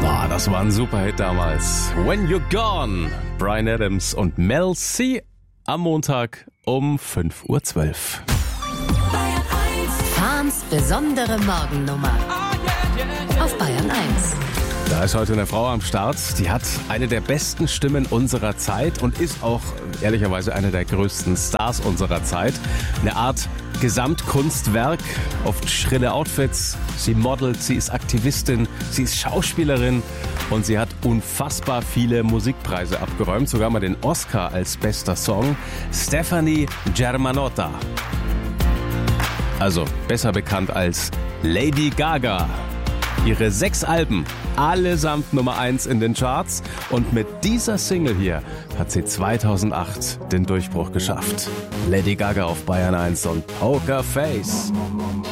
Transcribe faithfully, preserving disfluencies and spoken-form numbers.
Ah, das war ein Superhit damals. When You're Gone, Bryan Adams und Mel C. am Montag um fünf Uhr zwölf. Fahns besondere Morgennummer auf Bayern eins. Da ist heute eine Frau am Start, die hat eine der besten Stimmen unserer Zeit und ist auch ehrlicherweise eine der größten Stars unserer Zeit. Eine Art Gesamtkunstwerk, oft schrille Outfits. Sie modelt, sie ist Aktivistin, sie ist Schauspielerin und sie hat unfassbar viele Musikpreise abgeräumt, sogar mal den Oscar als bester Song. Stefani Germanotta. Also besser bekannt als Lady Gaga. Ihre sechs Alben, allesamt Nummer eins in den Charts. Und mit dieser Single hier hat sie zweitausendacht den Durchbruch geschafft. Lady Gaga auf Bayern eins und Poker Face.